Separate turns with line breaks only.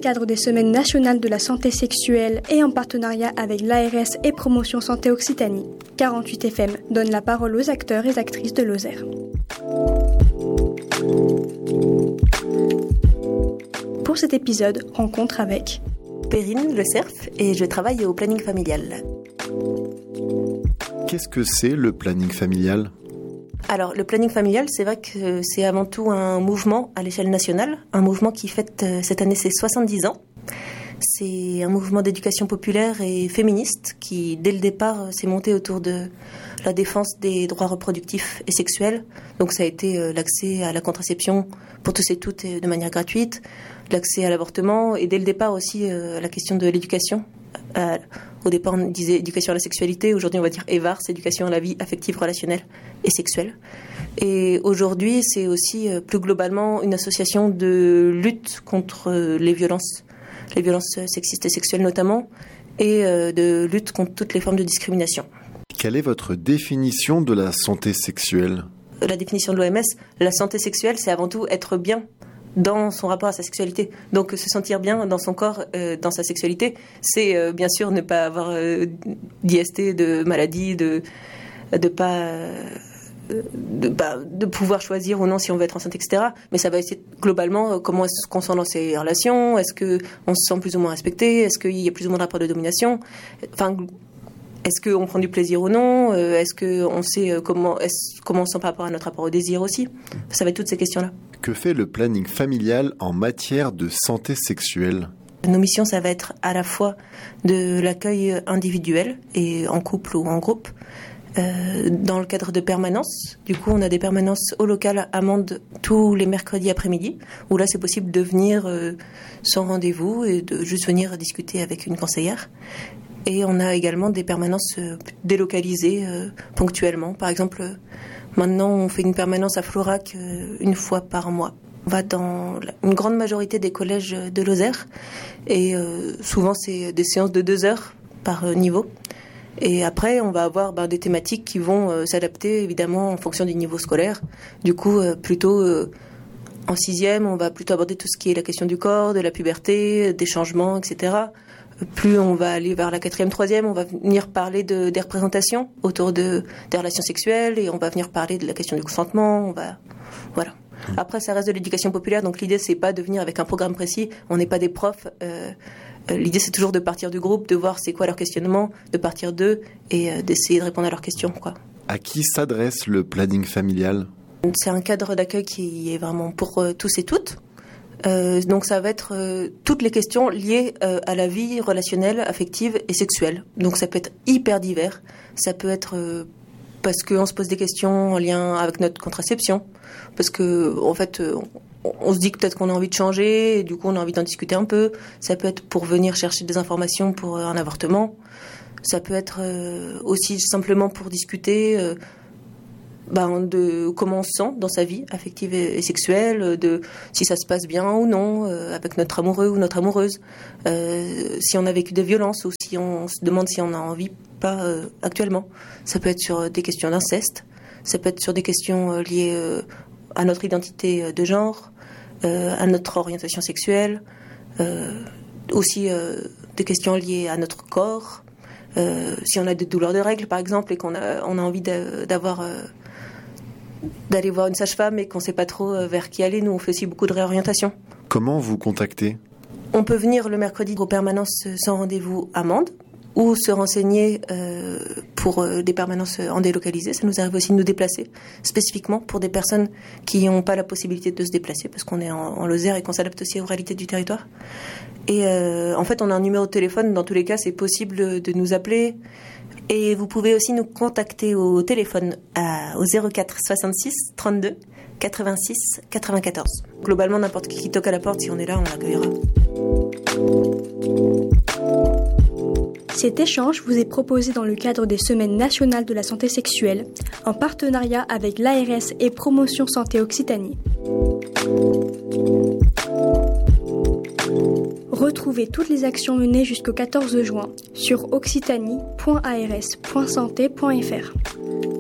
cadre des Semaines nationales de la santé sexuelle et en partenariat avec l'ARS et Promotion Santé Occitanie, 48 FM donne la parole aux acteurs et actrices de Lozère. Pour cet épisode, rencontre avec
Perrine Le Cerf et je travaille au planning familial.
Qu'est-ce que c'est le planning familial ?
Alors, le planning familial, c'est vrai que c'est avant tout un mouvement à l'échelle nationale, un mouvement qui fête cette année ses 70 ans. C'est un mouvement d'éducation populaire et féministe qui, dès le départ, s'est monté autour de la défense des droits reproductifs et sexuels. Donc ça a été l'accès à la contraception pour tous et toutes de manière gratuite, l'accès à l'avortement et dès le départ aussi la question de l'éducation. Au départ, on disait éducation à la sexualité. Aujourd'hui, on va dire EVARS, éducation à la vie affective, relationnelle et sexuelle. Et aujourd'hui, c'est aussi plus globalement une association de lutte contre les violences sexistes et sexuelles notamment, et de lutte contre toutes les formes de discrimination.
Quelle est votre définition de la santé sexuelle ?
La définition de l'OMS, la santé sexuelle, c'est avant tout être bien dans son rapport à sa sexualité. Donc se sentir bien dans son corps, dans sa sexualité, c'est bien sûr ne pas avoir d'IST, de maladie, de pouvoir choisir ou non si on veut être enceinte, etc. Mais ça va essayer globalement comment est-ce qu'on se sent dans ses relations, est-ce qu'on se sent plus ou moins respecté, est-ce qu'il y a plus ou moins de rapports de domination, enfin, est-ce qu'on prend du plaisir ou non, est-ce qu'on sait comment on se sent par rapport à notre rapport au désir aussi. Ça va être toutes ces questions-là.
Que fait le planning familial en matière de santé sexuelle ?
Nos missions, ça va être à la fois de l'accueil individuel et en couple ou en groupe, dans le cadre de permanences. Du coup, on a des permanences au local à Mende tous les mercredis après-midi, où là, c'est possible de venir sans rendez-vous et de juste venir discuter avec une conseillère. Et on a également des permanences délocalisées ponctuellement. Par exemple, maintenant, on fait une permanence à Florac une fois par mois. On va dans une grande majorité des collèges de Lozère et souvent, c'est des séances de 2 heures par niveau. Et après, on va avoir des thématiques qui vont s'adapter évidemment en fonction du niveau scolaire. Du coup, plutôt en 6e, on va plutôt aborder tout ce qui est la question du corps, de la puberté, des changements, etc. Plus on va aller vers la 4e, 3e, on va venir parler des représentations autour des relations sexuelles et on va venir parler de la question du consentement. Voilà. Après, ça reste de l'éducation populaire, donc l'idée, c'est pas de venir avec un programme précis. On n'est pas des profs. L'idée, c'est toujours de partir du groupe, de voir c'est quoi leur questionnement, de partir d'eux et d'essayer de répondre à leurs questions, quoi.
À qui s'adresse le planning familial ?
C'est un cadre d'accueil qui est vraiment pour tous et toutes. Donc ça va être toutes les questions liées à la vie relationnelle, affective et sexuelle. Donc ça peut être hyper divers. Ça peut être parce qu'on se pose des questions en lien avec notre contraception. Parce que en fait, on se dit que peut-être qu'on a envie de changer et du coup on a envie d'en discuter un peu. Ça peut être pour venir chercher des informations pour un avortement. Ça peut être aussi simplement pour discuter de comment on se sent dans sa vie affective et sexuelle, de si ça se passe bien ou non avec notre amoureux ou notre amoureuse, si on a vécu des violences ou si on se demande si on a envie pas actuellement. Ça peut être sur des questions d'inceste, ça peut être sur des questions liées à notre identité de genre, à notre orientation sexuelle, aussi des questions liées à notre corps, si on a des douleurs de règles par exemple et qu'on a envie d'aller voir une sage-femme et qu'on ne sait pas trop vers qui aller. Nous, on fait aussi beaucoup de réorientation.
Comment vous contacter ?
On peut venir le mercredi aux permanences sans rendez-vous à Mende ou se renseigner pour des permanences en délocalisé. Ça nous arrive aussi de nous déplacer spécifiquement pour des personnes qui n'ont pas la possibilité de se déplacer parce qu'on est en Lozère et qu'on s'adapte aussi aux réalités du territoire. Et en fait, on a un numéro de téléphone. Dans tous les cas, c'est possible de nous appeler. Et vous pouvez aussi nous contacter au téléphone au 04 66 32 86 94. Globalement, n'importe qui toque à la porte, si on est là, on l'accueillera.
Cet échange vous est proposé dans le cadre des Semaines nationales de la santé sexuelle, en partenariat avec l'ARS et Promotion Santé Occitanie. Retrouvez toutes les actions menées jusqu'au 14 juin sur occitanie.ars.santé.fr.